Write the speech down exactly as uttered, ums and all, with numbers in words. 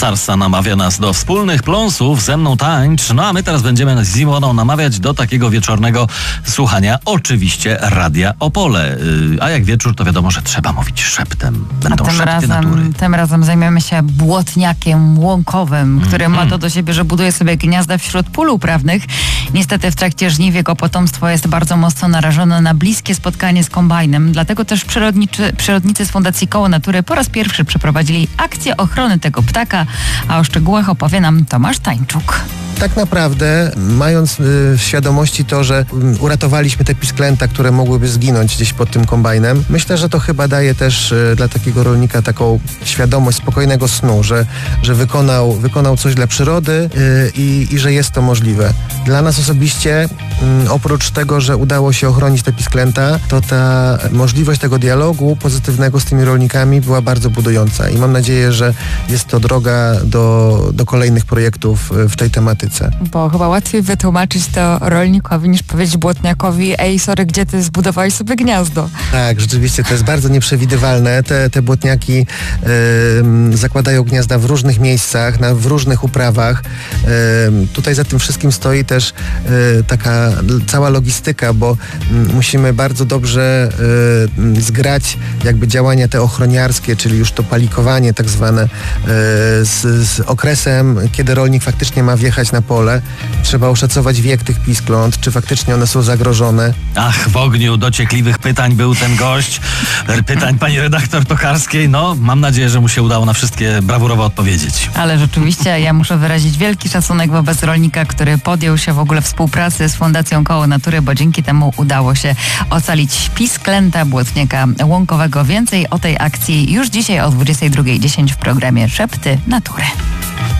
Sarsa namawia nas do wspólnych pląsów, ze mną tańcz. No a my teraz będziemy z Iwoną namawiać do takiego wieczornego słuchania, oczywiście Radia Opole. Yy, a jak wieczór, to wiadomo, że trzeba mówić szeptem. Będą a tym szepty razem, natury. tym razem zajmiemy się błotniakiem łąkowym, który mm. ma to do siebie, że buduje sobie gniazda wśród pól uprawnych. Niestety w trakcie żniw jego potomstwo jest bardzo mocno narażone na bliskie spotkanie z kombajnem. Dlatego też przyrodniczy, przyrodnicy z Fundacji Koło Natury po raz pierwszy przeprowadzili akcję ochrony tego ptaka, a o szczegółach opowie nam Tomasz Tańczuk. Tak naprawdę, mając y, w świadomości to, że y, uratowaliśmy te pisklęta, które mogłyby zginąć gdzieś pod tym kombajnem, myślę, że to chyba daje też y, dla takiego rolnika taką świadomość spokojnego snu, że, że wykonał, wykonał coś dla przyrody y, i, i że jest to możliwe. Dla nas osobiście, y, oprócz tego, że udało się ochronić te pisklęta, to ta możliwość tego dialogu pozytywnego z tymi rolnikami była bardzo budująca i mam nadzieję, że jest to droga do, do kolejnych projektów y, w tej tematyce. Bo chyba łatwiej wytłumaczyć to rolnikowi niż powiedzieć błotniakowi: ej, sorry, gdzie ty zbudowałeś sobie gniazdo? Tak, rzeczywiście to jest bardzo nieprzewidywalne. Te, te błotniaki y, zakładają gniazda w różnych miejscach, na, w różnych uprawach. Y, tutaj za tym wszystkim stoi też y, taka cała logistyka, bo y, musimy bardzo dobrze y, zgrać jakby działania te ochroniarskie, czyli już to palikowanie tak zwane y, z, z okresem, kiedy rolnik faktycznie ma wjechać na pole. Trzeba oszacować wiek tych piskląt, czy faktycznie one są zagrożone. Ach, w ogniu dociekliwych pytań był ten gość. Pytań pani redaktor Tokarskiej. No, mam nadzieję, że mu się udało na wszystkie brawurowo odpowiedzieć. Ale rzeczywiście ja muszę wyrazić wielki szacunek wobec rolnika, który podjął się w ogóle współpracy z Fundacją Koło Natury, bo dzięki temu udało się ocalić pisklęta błotniaka łąkowego. Więcej o tej akcji już dzisiaj o dwudziestej drugiej dziesięć w programie Szepty Natury.